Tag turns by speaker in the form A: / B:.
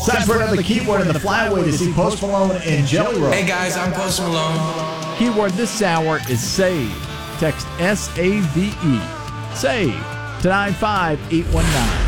A: It's time for another keyword in the flyway to see Post Malone and Jelly Roll.
B: Hey guys, I'm Post Malone.
C: Keyword this hour is SAVE. Text SAVE. SAVE to 95819.